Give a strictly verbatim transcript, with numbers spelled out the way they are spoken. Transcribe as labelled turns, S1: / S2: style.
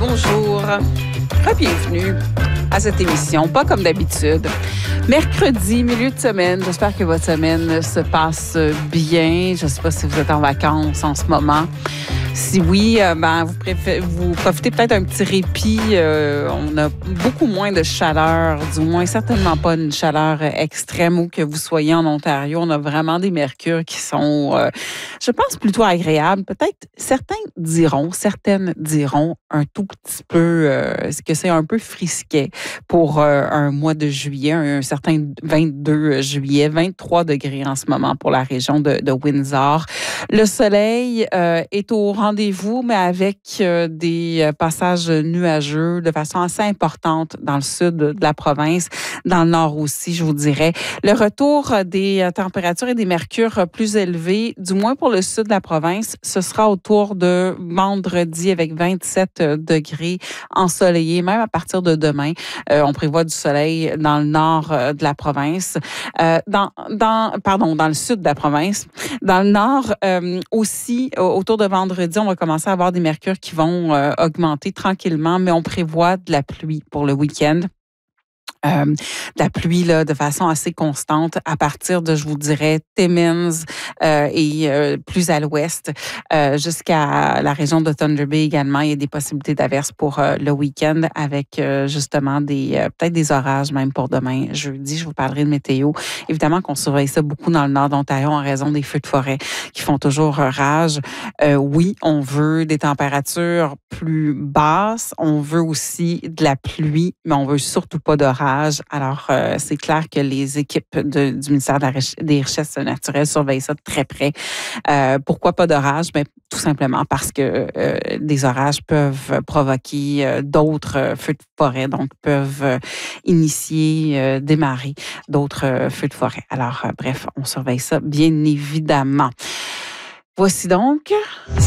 S1: bonjour. Bienvenue à cette émission, pas comme d'habitude. Mercredi, milieu de semaine, j'espère que votre semaine se passe bien. Je ne sais pas si vous êtes en vacances en ce moment. Si oui, euh, ben, vous, préférez, vous profitez peut-être d'un petit répit. Euh, on a beaucoup moins de chaleur, du moins certainement pas une chaleur extrême où que vous soyez en Ontario. On a vraiment des mercures qui sont, euh, je pense, plutôt agréables. Peut-être certains diront, certaines diront un tout petit peu euh, que c'est un peu frisquet pour euh, un mois de juillet, un, un certain vingt-deux juillet, vingt-trois degrés en ce moment pour la région de, de Windsor. Le soleil euh, est au rendez-vous, mais avec euh, des passages nuageux de façon assez importante dans le sud de la province, dans le nord aussi, je vous dirais. Le retour des températures et des mercures plus élevés, du moins pour le sud de la province, ce sera autour de vendredi avec vingt-sept degrés ensoleillés, même à partir de demain. Euh, on prévoit du soleil dans le nord de la province, euh, dans, dans, pardon, dans le sud de la province. Dans le nord euh, aussi, autour de vendredi, on va commencer à avoir des mercures qui vont euh, augmenter tranquillement, mais on prévoit de la pluie pour le week-end. Euh, de la pluie là, de façon assez constante à partir de, je vous dirais, Timmins euh, et euh, plus à l'ouest euh, jusqu'à la région de Thunder Bay également. Il y a des possibilités d'averses pour euh, le week-end avec euh, justement des euh, peut-être des orages même pour demain, jeudi. Je vous parlerai de météo. Évidemment qu'on surveille ça beaucoup dans le nord d'Ontario en raison des feux de forêt qui font toujours rage. Euh, oui, on veut des températures plus basses. On veut aussi de la pluie, mais on veut surtout pas d'orage. Alors, euh, c'est clair que les équipes de, du ministère de la Rich- des Richesses naturelles surveillent ça de très près. Euh, pourquoi pas d'orage? Ben, tout simplement parce que euh, des orages peuvent provoquer euh, d'autres euh, feux de forêt, donc peuvent euh, initier, euh, démarrer d'autres euh, feux de forêt. Alors, euh, bref, on surveille ça bien évidemment. Voici donc